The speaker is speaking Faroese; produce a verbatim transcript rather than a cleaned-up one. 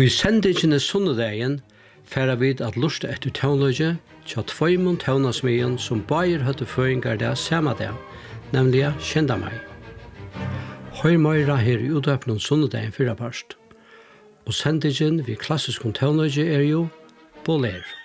Og I sendingen sunnedagen færa vid at lusta etter tånløgje tja tveimund tånasmien som bair høtte føringar det samme dag, nemlig kjenda meg. Høy meira her i utøpnen sunnedagen fyrra parst. Og sendingen vid klassisk tånløgje er jo Boler.